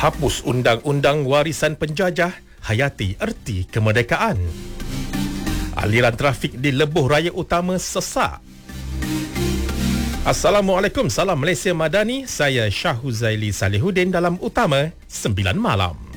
Hapus undang-undang warisan penjajah, hayati erti kemerdekaan. Aliran trafik di lebuh raya utama sesak. Assalamualaikum, salam Malaysia Madani. Saya Syah Huzaili Salihuddin dalam Utama 9 Malam.